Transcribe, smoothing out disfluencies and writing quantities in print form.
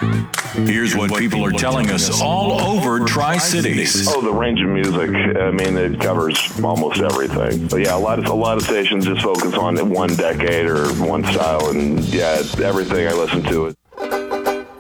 Here's what people are telling us all over Tri-Cities. Oh, the range of music. I mean, it covers almost everything. But yeah, a lot of stations just focus on one decade or one style, and yeah, everything I listen to.